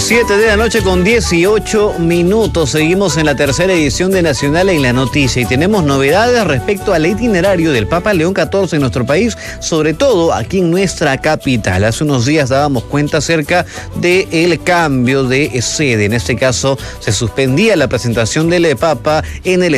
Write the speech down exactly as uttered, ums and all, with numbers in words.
Siete de la noche con dieciocho minutos. Seguimos en la tercera edición de Nacional en la Noticia y tenemos novedades respecto al itinerario del Papa León catorce en nuestro país, sobre todo aquí en nuestra capital. Hace unos días dábamos cuenta acerca del cambio de sede. En este caso se suspendía la presentación del Papa en el